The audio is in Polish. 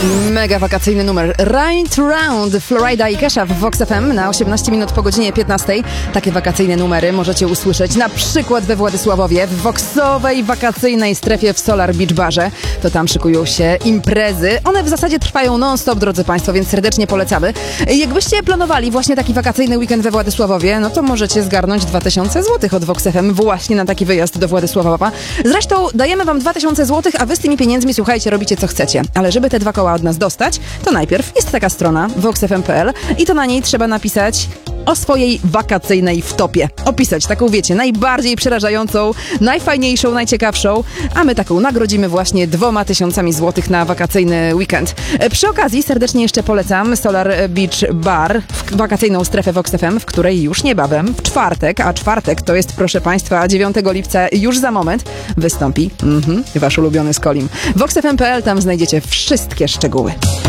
Mega wakacyjny numer. Right Round, Florida i Kesha w Vox FM na 18 minut po godzinie 15. Takie wakacyjne numery możecie usłyszeć na przykład we Władysławowie, w voxowej wakacyjnej strefie w Solar Beach Barze. To tam szykują się imprezy. One w zasadzie trwają non-stop, drodzy Państwo, więc serdecznie polecamy. Jakbyście planowali właśnie taki wakacyjny weekend we Władysławowie, no to możecie zgarnąć 2000 zł od Vox FM właśnie na taki wyjazd do Władysławowa. Zresztą dajemy Wam 2000 zł, a Wy z tymi pieniędzmi, słuchajcie, robicie co chcecie. Ale żeby te 2 koła od nas dostać, to najpierw jest taka strona voxfm.pl i to na niej trzeba napisać o swojej wakacyjnej wtopie. Opisać taką, wiecie, najbardziej przerażającą, najfajniejszą, najciekawszą, a my taką nagrodzimy właśnie 2000 złotych na wakacyjny weekend. Przy okazji serdecznie jeszcze polecam Solar Beach Bar, wakacyjną strefę Vox FM, w której już niebawem, w czwartek, a czwartek to jest, proszę Państwa, 9 lipca, już za moment, wystąpi Wasz ulubiony Skolim. voxfm.pl, tam znajdziecie wszystkie szczegóły.